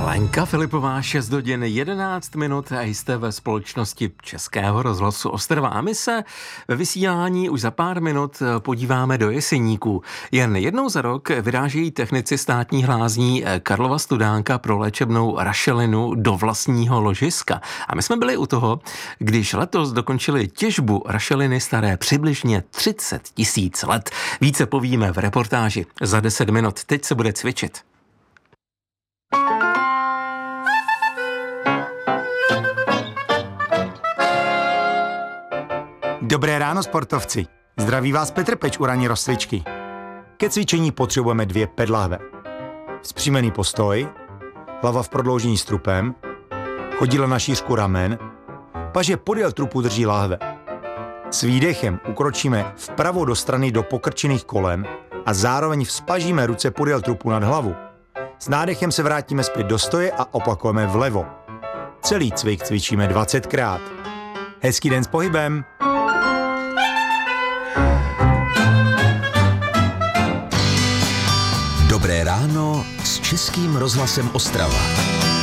Lenka Filipová, 6 hodin 11 minut a jste ve společnosti Českého rozhlasu Ostrava. A my se ve vysílání už za pár minut podíváme do Jeseníků. Jen jednou za rok vyrážejí technici státních lázní Karlova Studánka pro léčebnou rašelinu do vlastního ložiska. A my jsme byli u toho, když letos dokončili těžbu rašeliny staré přibližně 30 000 let. Více povíme v reportáži za 10 minut. Teď se bude cvičit. Dobré ráno, sportovci. Zdraví vás Petr Peč u ranní rozcvičky. Ke cvičení potřebujeme 2 pedlahve. Vzpřímený postoj, hlava v prodloužení strupem, chodidlo na šířku ramen, paže podél trupu drží láhve. S výdechem ukročíme vpravo do strany do pokrčených kolen a zároveň vzpažíme ruce podél trupu nad hlavu. S nádechem se vrátíme zpět do stoje a opakujeme vlevo. Celý cvik cvičíme 20krát. Hezký den s pohybem! Dobré ráno s Českým rozhlasem Ostrava.